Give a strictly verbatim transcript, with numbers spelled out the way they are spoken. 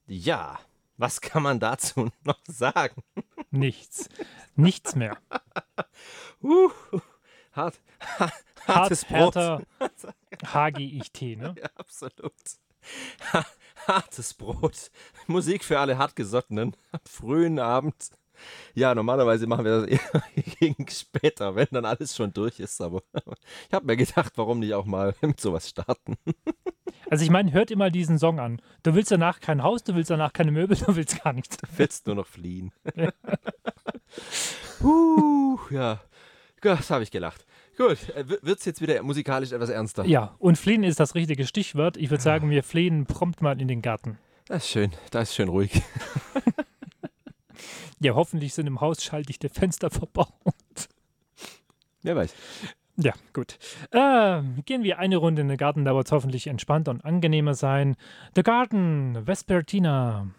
Ja, was kann man dazu noch sagen? Nichts. Nichts mehr. Uh, hart, ha, hartes Hart, Brot. härter H G I T, ne? Ja, absolut. Ha, hartes Brot. Musik für alle Hartgesottenen am frühen Abend. Ja, normalerweise machen wir das eher gegen später, wenn dann alles schon durch ist. Aber ich habe mir gedacht, warum nicht auch mal mit sowas starten? Also ich meine, hört immer diesen Song an. Du willst danach kein Haus, du willst danach keine Möbel, du willst gar nichts. Du willst nur noch fliehen. uh, ja, das habe ich gelacht. Gut, wird es jetzt wieder musikalisch etwas ernster? Ja, und fliehen ist das richtige Stichwort. Ich würde sagen, wir fliehen prompt mal in den Garten. Das ist schön, da ist schön ruhig. Ja, hoffentlich sind im Haus schalldichte Fenster verbaut. Wer weiß. Ja, gut. Äh, gehen wir eine Runde in den Garten, da wird es hoffentlich entspannter und angenehmer sein. The Garden, Vespertina.